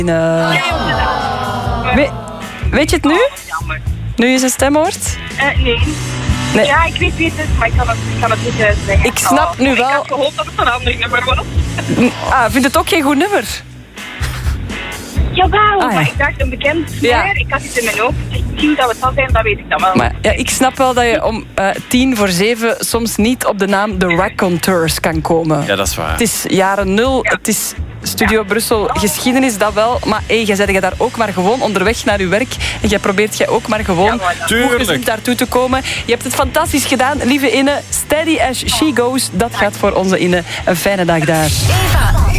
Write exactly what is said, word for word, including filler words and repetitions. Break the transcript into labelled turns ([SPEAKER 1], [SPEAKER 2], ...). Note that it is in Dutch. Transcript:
[SPEAKER 1] Uh, weet, weet je het nu? Nu je zijn stem hoort?
[SPEAKER 2] Uh, nee. nee. Ja, ik weet wie het is, maar ik kan het, ik kan het niet uh, zeggen.
[SPEAKER 1] Ik snap
[SPEAKER 2] oh,
[SPEAKER 1] nu wel...
[SPEAKER 2] Ik had gehoopt dat het een ander nummer was.
[SPEAKER 1] Ah, vind het ook geen goed nummer?
[SPEAKER 2] Jawel, ah, ja.
[SPEAKER 1] maar
[SPEAKER 2] ik dacht een bekend
[SPEAKER 1] ja.
[SPEAKER 2] Ik had het in mijn hoofd. Misschien dat het zal zijn, dat weet ik dan wel.
[SPEAKER 1] Maar, ja, ik snap wel dat je om uh, tien voor zeven soms niet op de naam The Raconteurs kan komen.
[SPEAKER 3] Ja, dat is waar.
[SPEAKER 1] Het is jaren nul, ja. Het is Studio ja. Brussel geschiedenis, dat wel. Maar hey, jij zet je daar ook maar gewoon onderweg naar je werk. En jij probeert jij ook maar gewoon
[SPEAKER 3] ja,
[SPEAKER 1] gezond daartoe te komen. Je hebt het fantastisch gedaan, lieve Inne. Steady as she goes. Dat gaat voor onze Inne. Een fijne dag daar.
[SPEAKER 4] Eva.